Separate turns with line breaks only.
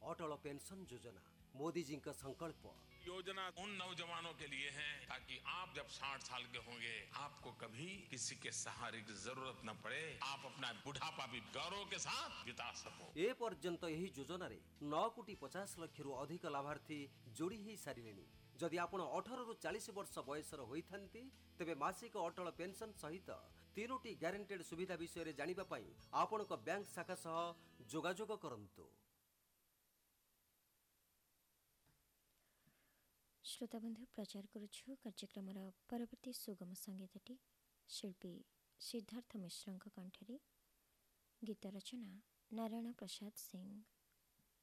अटल pension योजना मोदी जी का संकल्प।
योजना उन नौजवानों के लिए है ताकि आप जब 60 साल के होंगे आपको कभी किसी के सहारे की जरूरत न पड़े, आप अपना बुढ़ापा भी गौरव के साथ बिता सको।
ए पर्यंत यही योजना रे 9,50,00,000 रु अधिक लाभार्थी जोड़ी ही सारे। जदि आपण 18 रु 40 वर्ष बयसर होइथांती तेबे मासिक अटल पेंशन सहित 3टी ग्यारंटेड सुविधा विषय जानिबा पई आपणक बैंक शाखा सह जोगाजोग करंतु।
श्रोताबंधु प्रचार करुछु कार्यक्रम परवर्ती सुगम संगीतटी शिल्पी सिद्धार्थ मिश्र कंठरी, गीत रचना नारायण प्रसाद सिंह।